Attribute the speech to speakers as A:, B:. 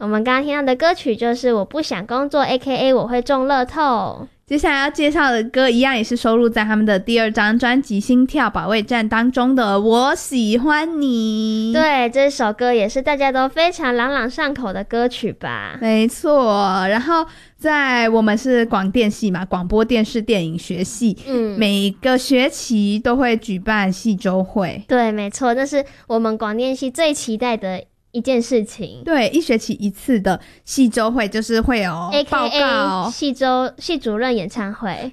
A: 我们刚刚听到的歌曲就是我不想工作 AKA 我会中乐透。
B: 接下来要介绍的歌一样也是收录在他们的第2张专辑《心跳保卫战》当中的我喜欢你。
A: 对，这首歌也是大家都非常朗朗上口的歌曲吧。
B: 没错，然后在我们是广电系嘛，广播电视电影学系，每个学期都会举办系周会。
A: 对，没错，这是我们广电系最期待的一件事情。
B: 对，1学期1次的系周会就是会有报告
A: AKA 系主任演唱会。